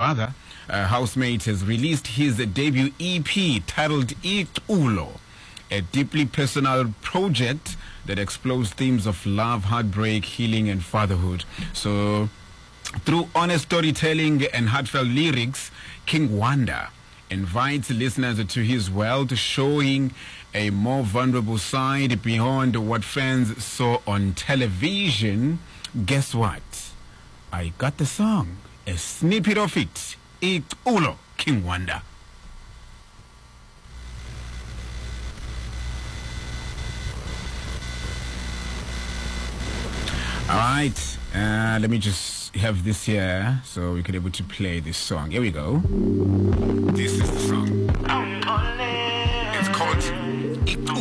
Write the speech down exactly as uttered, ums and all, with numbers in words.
rather, uh, Housemate has released his debut E P titled Ixolo, a deeply personal project that explores themes of love, heartbreak, healing, and fatherhood. So, through honest storytelling and heartfelt lyrics, King Wanda invites listeners to his world, showing a more vulnerable side beyond what fans saw on television. Guess what? I got the song, a snippet of it. Ixolo, King Wanda. All right, uh, let me just have this here so we can be able to play this song. Here we go. This is the song. It's called Ixolo.